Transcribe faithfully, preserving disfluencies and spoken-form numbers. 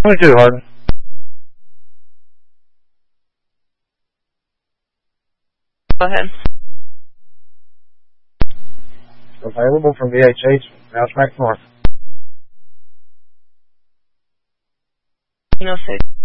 twenty-two, Hardin. Go ahead. Available from V H H, Rouseback North. No six.